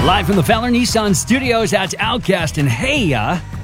Live from the Fowler Nissan Studios, that's Outcast and Hey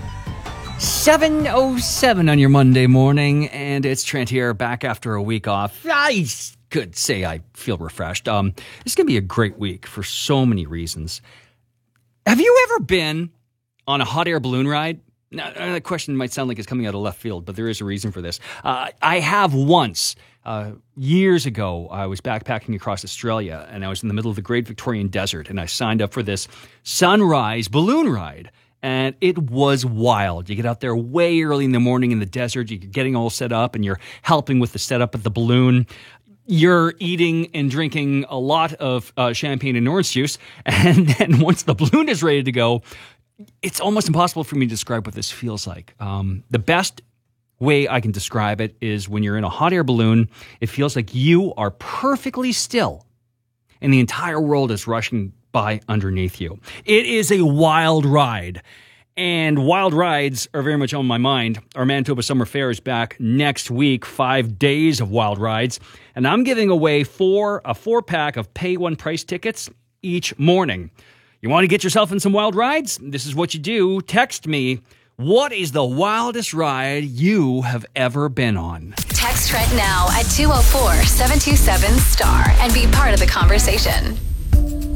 7:07 on your Monday morning, and it's Trent here, back after a week off. I could say I feel refreshed. This is going to be a great week for so many reasons. Have you ever been on a hot air balloon ride? Now, that question might sound like it's coming out of left field, but there is a reason for this. I have once. Years ago, I was backpacking across Australia, and I was in the middle of the Great Victorian Desert, and I signed up for this sunrise balloon ride, and it was wild. You get out there way early in the morning in the desert, you're getting all set up, and you're helping with the setup of the balloon. You're eating and drinking a lot of champagne and orange juice, and then once the balloon is ready to go, it's almost impossible for me to describe what this feels like. The best way I can describe it is when you're in a hot air balloon, it feels like you are perfectly still and the entire world is rushing by underneath you. It is a wild ride, and wild rides are very much on my mind. Our Manitoba Summer Fair is back next week, 5 days of wild rides, and I'm giving away a 4-pack of pay one price tickets each morning. You want to get yourself in some wild rides? This is what you do. Text me. What is the wildest ride you have ever been on? Text Trent now at 204-727-STAR and be part of the conversation.